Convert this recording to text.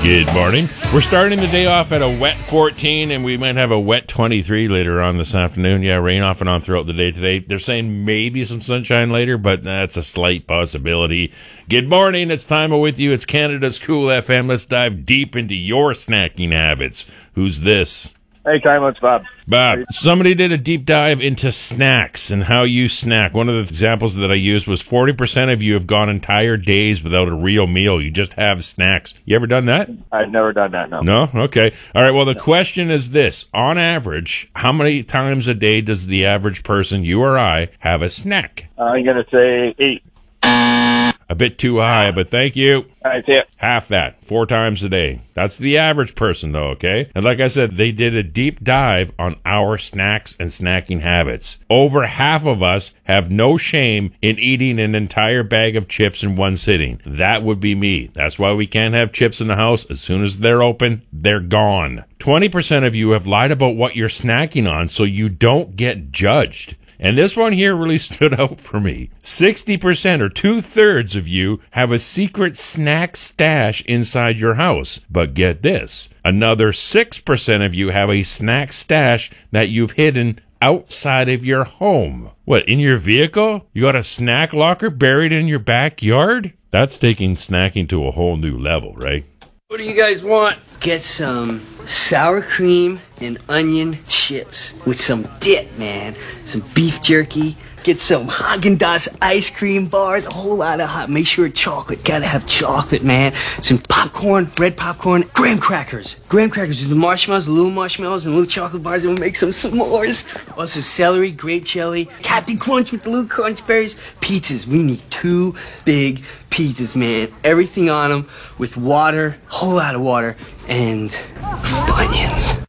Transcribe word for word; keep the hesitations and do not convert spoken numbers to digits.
Good morning. We're starting the day off at a wet fourteen, and we might have a wet twenty-three later on this afternoon. Yeah, rain off and on throughout the day today. They're saying maybe some sunshine later, but that's a slight possibility. Good morning. It's Time with you. It's Canada's Cool F M. Let's dive deep into your snacking habits. Who's this? Hey, Time, it's Bob. Bob, somebody did a deep dive into snacks and how you snack. One of the examples that I used was forty percent of you have gone entire days without a real meal. You just have snacks. You ever done that? I've never done that, no. No? Okay. All right, well, the question is this. On average, how many times a day does the average person, you or I, have a snack? I'm going to say eight. A bit too high, but thank you. All right, see ya. Half that, four times a day. That's the average person, though, okay? And like I said, they did a deep dive on our snacks and snacking habits. Over half of us have no shame in eating an entire bag of chips in one sitting. That would be me. That's why we can't have chips in the house. As soon as they're open, they're gone. twenty percent of you have lied about what you're snacking on so you don't get judged. And this one here really stood out for me. sixty percent or two-thirds of you have a secret snack stash inside your house. But get this, another six percent of you have a snack stash that you've hidden outside of your home. What, in your vehicle? You got a snack locker buried in your backyard? That's taking snacking to a whole new level, right? What do you guys want? Get some sour cream and onion chips with some dip, man. Some beef jerky. Get some Haagen-Dazs ice cream bars. A whole lot of hot. Make sure it's chocolate. Gotta have chocolate, man. Some popcorn, bread popcorn. Graham crackers. Graham crackers is the marshmallows, the little marshmallows, and little chocolate bars. And we'll make some s'mores. Also celery, grape jelly, Captain Crunch with the little crunch berries. Pizzas. We need two big pizzas, man. Everything on them with water, whole lot of water, and Funyuns.